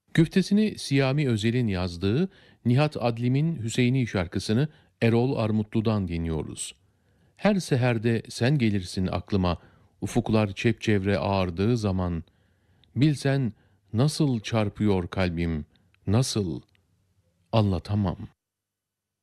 Güftesini Siyami Özel'in yazdığı Nihat Adlim'in Hüseyini şarkısını Erol Armutlu'dan dinliyoruz. Her seherde sen gelirsin aklıma, ufuklar çepçevre ağardığı zaman. Bilsen nasıl çarpıyor kalbim, nasıl anlatamam.